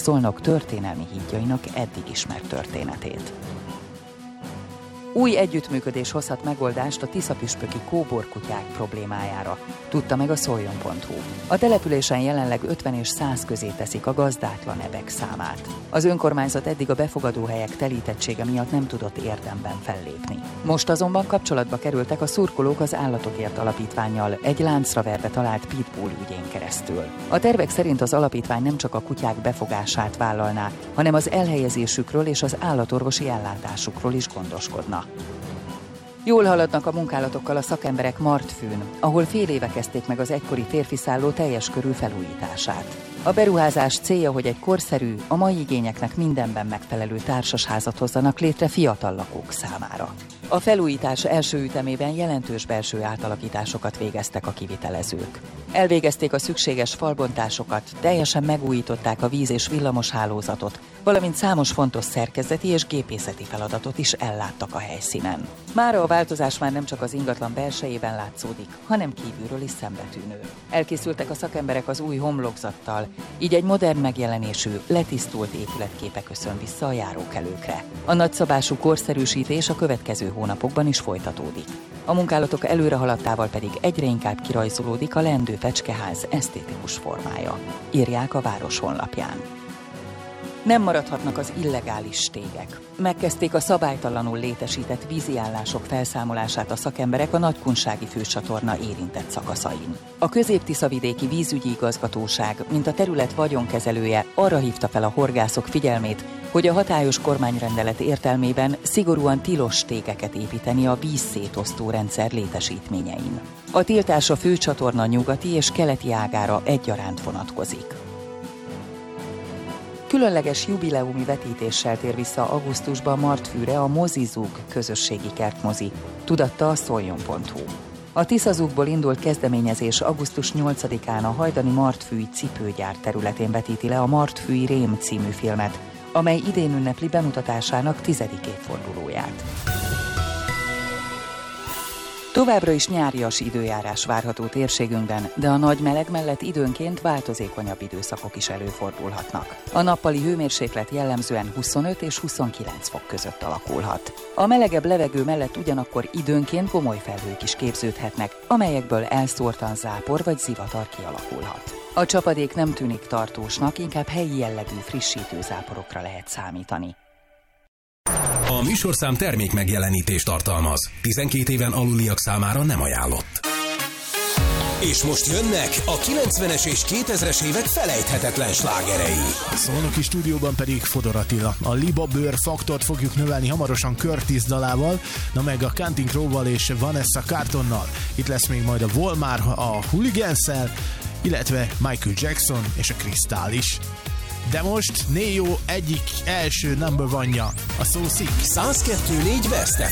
Szolnok történelmi hídjainak eddig ismert történetét. Új együttműködés hozhat megoldást a tiszapüspöki kóborkutyák problémájára, tudta meg a Szoljon.hu. A településen jelenleg 50 és 100 közé teszik a gazdátlan ebek számát. Az önkormányzat eddig a befogadóhelyek telítettsége miatt nem tudott érdemben fellépni. Most azonban kapcsolatba kerültek a szurkolók az Állatokért Alapítvánnyal egy láncra verve talált pitbull ügyén keresztül. A tervek szerint az alapítvány nem csak a kutyák befogását vállalná, hanem az elhelyezésükről és az állatorvosi ellátásukról is gondoskodna. Jól haladnak a munkálatokkal a szakemberek Martfűn, ahol fél éve kezdték meg az egykori férfiszálló teljes körű felújítását. A beruházás célja, hogy egy korszerű, a mai igényeknek mindenben megfelelő társasházat hozzanak létre fiatal lakók számára. A felújítás első ütemében jelentős belső átalakításokat végeztek a kivitelezők. Elvégezték a szükséges falbontásokat, teljesen megújították a víz- és villamos hálózatot, valamint számos fontos szerkezeti és gépészeti feladatot is elláttak a helyszínen. Mára a változás már nem csak az ingatlan belsejében látszódik, hanem kívülről is szembetűnő. Elkészültek a szakemberek az új homlokzattal, így egy modern megjelenésű, letisztult épületképe köszön vissza a járókelőkre. A nagyszabású korszerűsítés a következő hónapokban is folytatódik. A munkálatok előrehaladtával pedig egyre inkább kirajzolódik a leendő fecskeház esztétikus formája, írják a város honlapján. Nem maradhatnak az illegális stégek. Megkezdték a szabálytalanul létesített víziállások felszámolását a szakemberek a Nagykunsági főcsatorna érintett szakaszain. A Közép-Tiszavidéki Vízügyi Igazgatóság, mint a terület vagyonkezelője arra hívta fel a horgászok figyelmét, hogy a hatályos kormányrendelet értelmében szigorúan tilos stégeket építeni a vízszétosztó rendszer létesítményein. A tiltás a főcsatorna nyugati és keleti ágára egyaránt vonatkozik. Különleges jubileumi vetítéssel tér vissza augusztusban Martfűre a Mozizug közösségi kertmozi, tudatta a Szoljon.hu. A Tiszazugból indult kezdeményezés augusztus 8-án a hajdani martfűi cipőgyár területén vetíti le a Martfűi Rém című filmet, amely idén ünnepli bemutatásának 10. évfordulóját. Továbbra is nyárias időjárás várható térségünkben, de a nagy meleg mellett időnként változékonyabb időszakok is előfordulhatnak. A nappali hőmérséklet jellemzően 25 és 29 fok között alakulhat. A melegebb levegő mellett ugyanakkor időnként gomoly felhők is képződhetnek, amelyekből elszórtan zápor vagy zivatar kialakulhat. A csapadék nem tűnik tartósnak, inkább helyi jellegű frissítő záporokra lehet számítani. A műsorszám termék megjelenítést tartalmaz. 12 éven aluliak számára nem ajánlott. És most jönnek a 90-es és 2000-es évek felejthetetlen slágerei. A Szolnoki stúdióban pedig Fodor Attila. A Liba Bőr faktort fogjuk növelni hamarosan Curtis dalával, na meg a Counting Crow-val és Vanessa Carltonnal. Itt lesz még majd a Volmár a Hooligans-szel, illetve Michael Jackson és a Crystal is. De most Neo egyik első number one-ja, a So Sick. 102.4 West